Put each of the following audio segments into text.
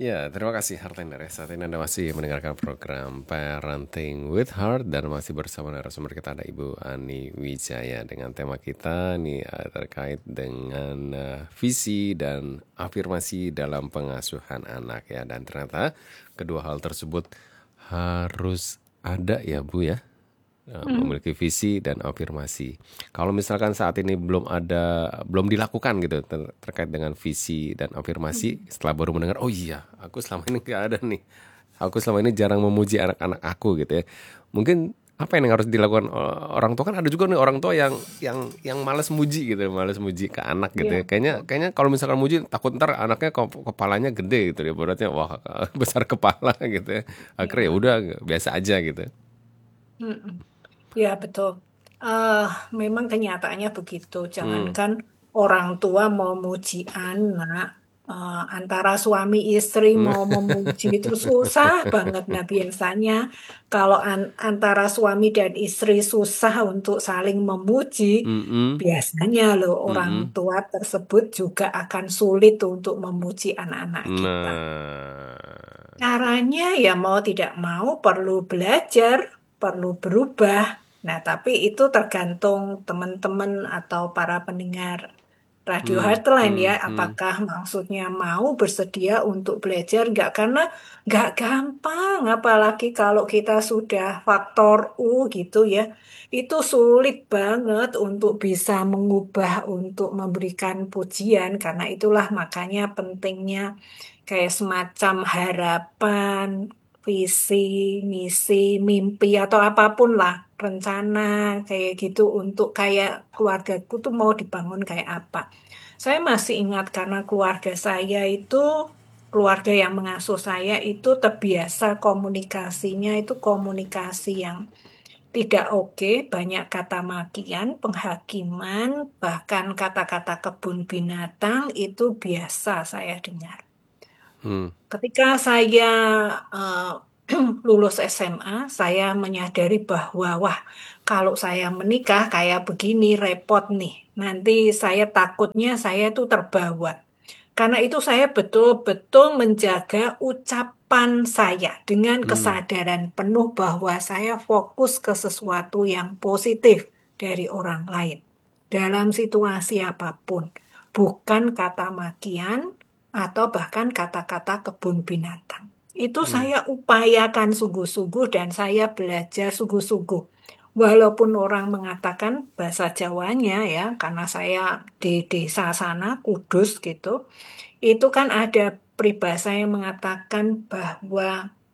Ya, terima kasih Hartender ya. Saat ini Anda masih mendengarkan program Parenting with Heart dan masih bersama narasumber kita ada Ibu Ani Wijaya dengan tema kita nih terkait dengan visi dan afirmasi dalam pengasuhan anak ya. Dan ternyata kedua hal tersebut harus ada ya Bu ya. Memiliki visi dan afirmasi. Kalau misalkan saat ini belum dilakukan gitu terkait dengan visi dan afirmasi, setelah baru mendengar, oh iya, aku selama ini nggak ada nih. Aku selama ini jarang memuji anak-anak aku gitu ya. Mungkin apa yang harus dilakukan orang tua, kan ada juga nih orang tua yang malas muji gitu, malas muji ke anak gitu ya. Iya, betul. Kayaknya kalau misalkan muji takut ntar anaknya kepalanya gede gitu ya. Beratnya wah besar kepala gitu ya. Akhirnya ya Iya. udah biasa aja gitu. Mm-mm. Ya, betul. Eh, Memang kenyataannya begitu. Hmm. Jangankan orang tua mau muji anak, antara suami istri mau memuji itu susah banget. Nah, biasanya kalau antara suami dan istri susah untuk saling memuji, Mm-mm. biasanya loh orang Mm-mm. tua tersebut juga akan sulit untuk memuji anak-anak kita. Nah, Caranya ya mau tidak mau perlu belajar, perlu berubah. Nah, tapi itu tergantung teman-teman atau para pendengar Radio hmm, Heartline ya, hmm, hmm, apakah maksudnya mau bersedia untuk belajar nggak? Karena nggak gampang, apalagi kalau kita sudah faktor U gitu ya, itu sulit banget untuk bisa mengubah, untuk memberikan pujian. Karena itulah makanya pentingnya kayak semacam harapan, visi, misi, mimpi atau apapun lah, rencana kayak gitu untuk kayak keluargaku tuh mau dibangun kayak apa. Saya masih ingat karena keluarga saya itu keluarga yang mengasuh saya itu terbiasa komunikasinya itu komunikasi yang tidak oke, banyak kata makian, penghakiman, bahkan kata-kata kebun binatang itu biasa saya dengar. hmm, Ketika saya eh, lulus SMA, saya menyadari bahwa, wah, kalau saya menikah kayak begini repot nih. Nanti saya takutnya saya tuh terbawa. Karena itu saya betul-betul menjaga ucapan saya dengan hmm, kesadaran penuh bahwa saya fokus ke sesuatu yang positif dari orang lain. Dalam situasi apapun. Bukan kata makian, atau bahkan kata-kata kebun binatang. Itu hmm. saya upayakan sungguh-sungguh dan saya belajar sungguh-sungguh. Walaupun orang mengatakan bahasa Jawanya ya, karena saya di desa sana, Kudus gitu, itu kan ada peribahasa yang mengatakan bahwa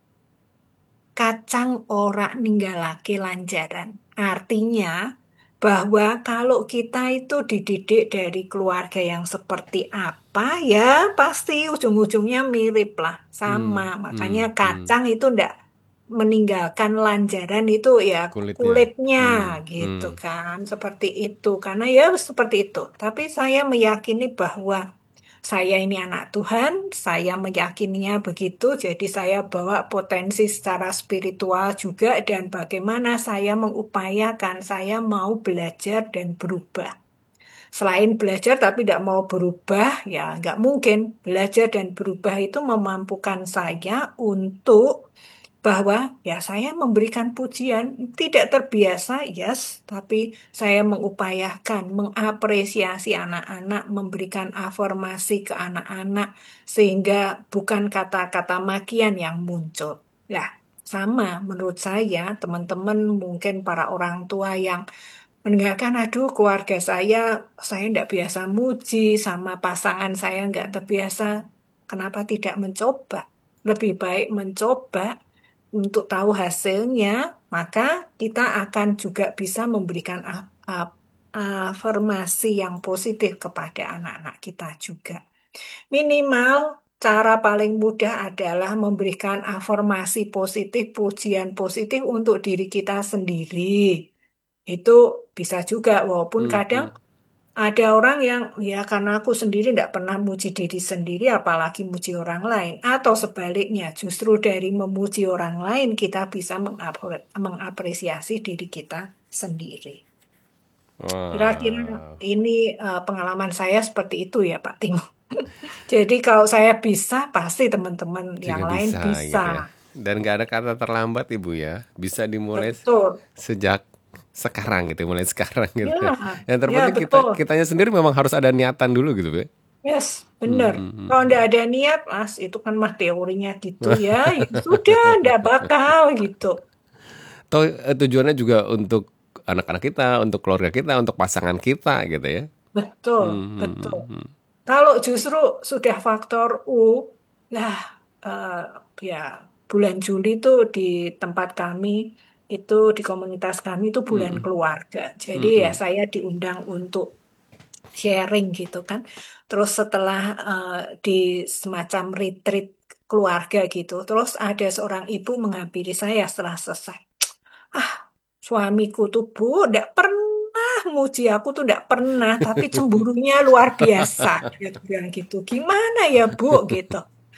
kacang ora ninggalake lanjaran. Artinya bahwa kalau kita itu dididik dari keluarga yang seperti apa, ya pasti ujung-ujungnya mirip lah, sama. Hmm, Makanya hmm, hmm. kacang itu ndak meninggalkan lanjaran itu ya Kulitnya. kulitnya Hmm, gitu hmm, kan, seperti itu. Karena ya seperti itu. Tapi saya meyakini bahwa saya ini anak Tuhan, saya meyakininya begitu, jadi saya bawa potensi secara spiritual juga dan bagaimana saya mengupayakan, saya mau belajar dan berubah. Selain belajar tapi tidak mau berubah, ya nggak mungkin. Belajar dan berubah itu memampukan saya untuk bahwa ya saya memberikan pujian tidak terbiasa, yes, tapi saya mengupayakan mengapresiasi anak-anak, memberikan afirmasi ke anak-anak sehingga bukan kata-kata makian yang muncul. Nah, sama menurut saya teman-teman mungkin para orang tua yang mendengarkan, aduh keluarga saya tidak biasa muji sama pasangan saya nggak terbiasa. Kenapa tidak mencoba? Lebih baik mencoba untuk tahu hasilnya, maka kita akan juga bisa memberikan afirmasi yang positif kepada anak-anak kita juga. Minimal cara paling mudah adalah memberikan afirmasi positif, pujian positif untuk diri kita sendiri. Itu bisa juga, walaupun hmm, kadang hmm. ada orang yang, ya karena aku sendiri tidak pernah muji diri sendiri, apalagi muji orang lain. Atau sebaliknya, justru dari memuji orang lain, kita bisa mengapresiasi diri kita sendiri. Kira-kira Wah. ini pengalaman saya seperti itu ya, Pak Timo. Jadi kalau saya bisa, pasti teman-teman yang Juga lain bisa gitu ya. bisa. Dan gak ada kata terlambat Ibu ya. Bisa dimulai Betul. sejak sekarang gitu, mulai sekarang gitu ya. Ya, Yang ya terpenting betul. kitanya sendiri memang harus ada niatan dulu gitu, Bu. Yes, Hmm, benar. hmm, hmm, Kalau hmm. nggak ada niat, Mas, itu kan mah teorinya gitu ya. Ya sudah, nggak bakal gitu. Toh tujuannya juga untuk anak-anak kita, untuk keluarga kita, untuk pasangan kita gitu ya. Betul, Hmm, hmm, betul. hmm, hmm. Kalau justru sudah faktor U, lah eh, ya bulan Juli itu di tempat kami itu di komunitas kami itu bulan Hmm, keluarga. Jadi hmm, ya hmm. saya diundang untuk sharing gitu kan. Terus setelah di semacam retreat keluarga gitu, terus ada seorang ibu menghampiri saya setelah selesai. Ah, suamiku tuh Bu, nggak pernah muji aku tuh nggak pernah, tapi cemburunya luar biasa. Dia tuh bilang gitu. Gimana ya Bu gitu.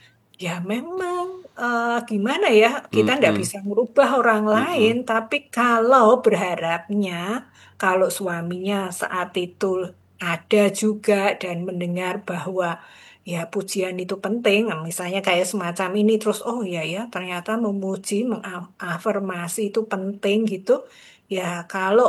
Ya memang gimana ya, kita Hmm, nggak hmm, bisa merubah orang hmm, lain, hmm. tapi kalau berharapnya, kalau suaminya saat itu ada juga dan mendengar bahwa ya pujian itu penting, misalnya kayak semacam ini, terus oh ya ya ternyata memuji, mengafirmasi itu penting gitu, ya kalau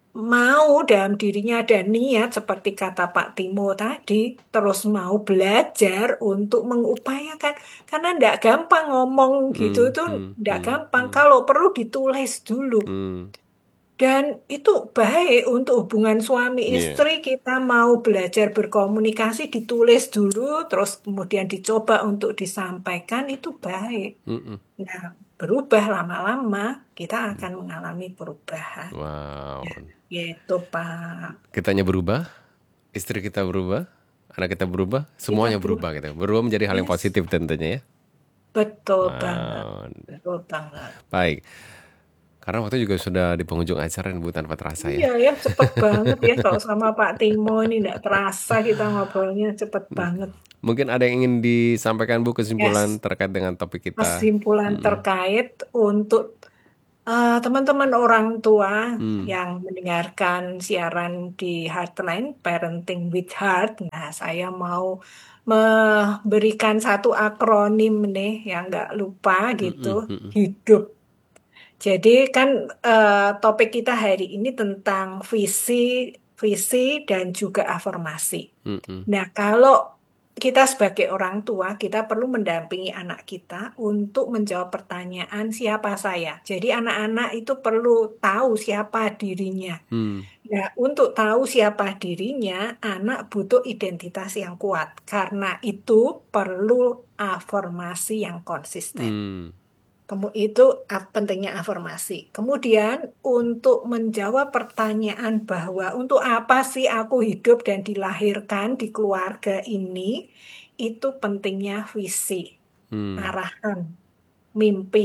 mau dalam dirinya ada niat seperti kata Pak Timo tadi, terus mau belajar untuk mengupayakan karena ndak gampang ngomong gitu Hmm, itu hmm, ndak hmm, gampang. hmm, Kalau perlu ditulis dulu. hmm. Dan itu baik untuk hubungan suami Iya. istri. Kita mau belajar berkomunikasi ditulis dulu, terus kemudian dicoba untuk disampaikan itu baik. Hmm, hmm. Nah, berubah lama-lama kita akan mengalami perubahan. Wow. Ya, gitu Pak. Kitanya berubah, istri kita berubah, anak kita berubah, Kita semuanya berubah berubah. gitu. Berubah menjadi hal yang Yes, positif tentunya ya. betul banget. Wow. Betul banget. Baik. Karena waktu juga sudah di penghujung acara Bu tanpa terasa ya. Iya ya, cepet banget ya kalau sama Pak Timo ini nggak terasa kita ngobrolnya cepet banget. Mungkin ada yang ingin disampaikan Bu kesimpulan Yes, terkait dengan topik kita. kesimpulan Mm-mm. terkait untuk teman-teman orang tua Hmm. yang mendengarkan siaran di Heartline Parenting with Heart. Nah, saya mau memberikan satu akronim nih yang nggak lupa gitu, Mm-mm. Mm-mm. hidup. Jadi kan topik kita hari ini tentang visi, visi dan juga afirmasi. Mm-mm. Nah, kalau kita sebagai orang tua, kita perlu mendampingi anak kita untuk menjawab pertanyaan siapa saya. Jadi anak-anak itu perlu tahu siapa dirinya. Hmm. Nah, untuk tahu siapa dirinya, anak butuh identitas yang kuat. Karena itu perlu afirmasi yang konsisten. Hmm. Itu pentingnya afirmasi. Kemudian untuk menjawab pertanyaan bahwa untuk apa sih aku hidup dan dilahirkan di keluarga ini, itu pentingnya visi, Hmm. arahan, mimpi,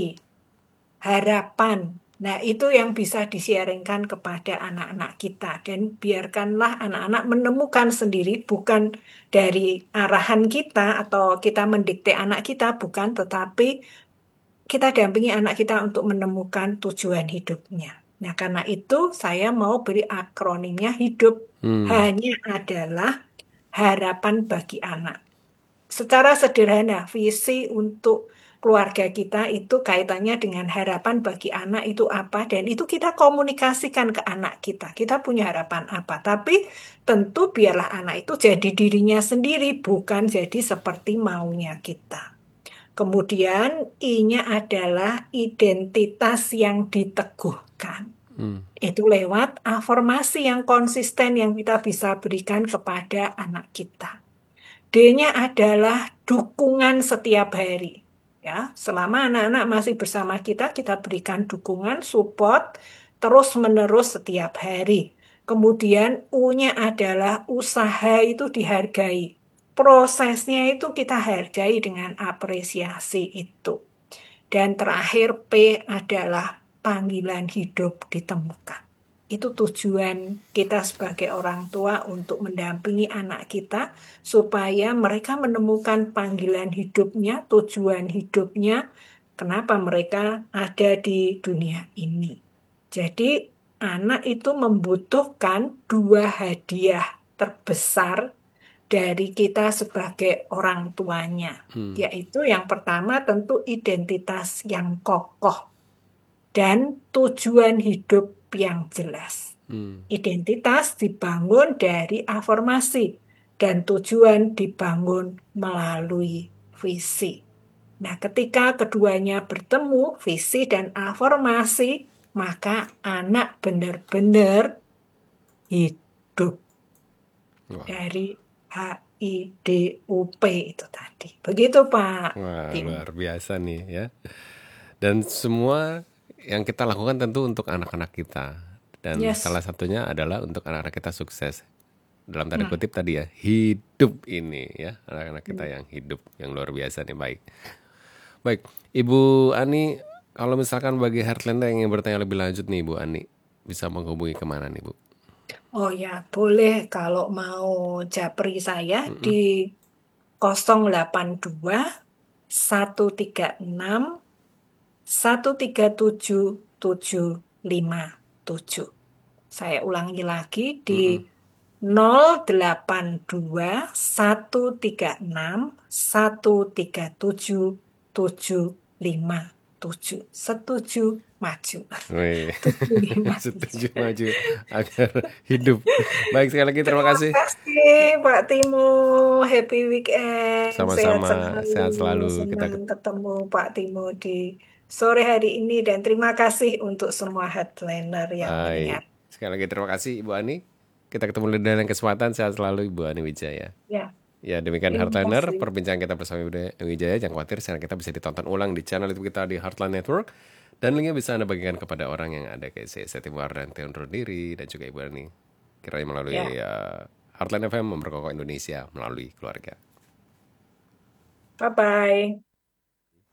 harapan. Nah, itu yang bisa disiaringkan kepada anak-anak kita dan biarkanlah anak-anak menemukan sendiri bukan dari arahan kita atau kita mendikte anak kita bukan, tetapi kita dampingi anak kita untuk menemukan tujuan hidupnya. Nah, karena itu saya mau beri akronimnya hidup Hmm. hanya adalah harapan bagi anak. Secara sederhana, visi untuk keluarga kita itu kaitannya dengan harapan bagi anak itu apa dan itu kita komunikasikan ke anak kita. Kita punya harapan apa? Tapi tentu biarlah anak itu jadi dirinya sendiri, bukan jadi seperti maunya kita. Kemudian I-nya adalah identitas yang diteguhkan. Hmm. Itu lewat afirmasi yang konsisten yang kita bisa berikan kepada anak kita. D-nya adalah dukungan setiap hari. Ya, selama anak-anak masih bersama kita, kita berikan dukungan, support terus-menerus setiap hari. Kemudian U-nya adalah usaha itu dihargai. Prosesnya itu kita hargai dengan apresiasi itu. Dan terakhir P adalah panggilan hidup ditemukan. Itu tujuan kita sebagai orang tua untuk mendampingi anak kita supaya mereka menemukan panggilan hidupnya, tujuan hidupnya, kenapa mereka ada di dunia ini. Jadi anak itu membutuhkan dua hadiah terbesar dari kita sebagai orang tuanya. Yaitu yang pertama tentu identitas yang kokoh dan tujuan hidup yang jelas. Identitas dibangun dari afirmasi dan tujuan dibangun melalui visi. Nah, ketika keduanya bertemu, visi dan afirmasi, maka anak benar-benar hidup Wah, dari HIDUP itu tadi. Begitu Pak wah, Tim. luar biasa nih ya. Dan semua yang kita lakukan tentu untuk anak-anak kita. Dan Yes. salah satunya adalah untuk anak-anak kita sukses. Dalam tanda Hmm. kutip tadi ya, hidup ini ya. Anak-anak kita yang hidup, yang luar biasa nih, baik. Baik, Ibu Ani, kalau misalkan bagi Heartlander yang ingin bertanya lebih lanjut nih Ibu Ani, bisa menghubungi kemana nih Bu? Oh ya, boleh kalau mau japri saya di 082 136 137 757. Saya ulangi lagi di 082 136 137 757. Setuju maju. Wih, 757. setuju maju agar hidup. Baik, sekali lagi terima Terima kasih. kasih Pak Timo. Happy weekend. Sehat Sama-sama, selalu. sehat selalu. Kita Senang ketemu Pak Timo di sore hari ini. Dan terima kasih untuk semua headliner yang baik. mendengar. Sekali lagi terima kasih Ibu Ani. Kita ketemu di lain kesempatan. Sehat selalu Ibu Ani Wijaya. Ya, Ya, demikian terima Heartliner, kasih. perbincangan kita bersama Ibu Wijaya. Jangan khawatir, channel kita bisa ditonton ulang di channel YouTube kita di Heartline Network. Dan linknya bisa Anda bagikan kepada orang yang ada kayak saya Timur dan Teon Diri dan juga Ibu Ani. Kiranya melalui Ya, Heartline FM memperkokoh Indonesia melalui keluarga. bye-bye.